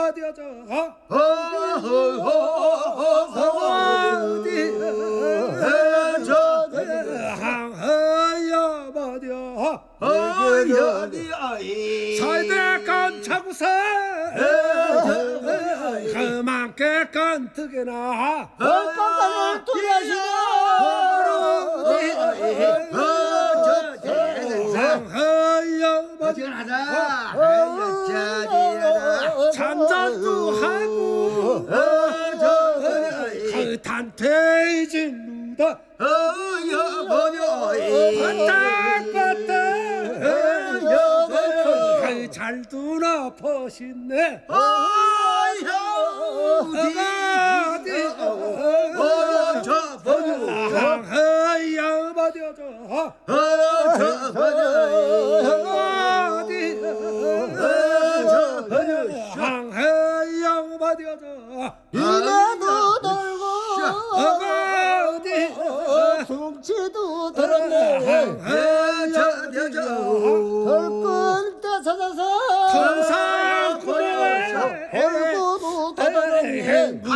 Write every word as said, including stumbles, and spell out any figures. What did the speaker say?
받여줘 어디 항하여 받여 어디 아이 살대간 차구사 그만게 간뜨게나 깜깜을 뚫어주고 항하여 받여 지원하자 잔잔도 하고 그 단테이진 루다 바닥바닥 그 잘두나 퍼신네 항하여 받여줘 항하여 받여줘 이나도 돌고 어디 둥치도 들었네 돌끈 때 찾아서 통상 구멍에 얼굴도 닫아놓네